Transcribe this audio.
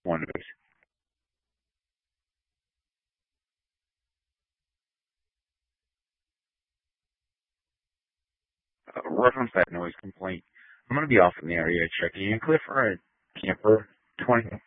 one of those. Reference that noise complaint. I'm going to be off in the area checking in. Cliff, or a camper, 20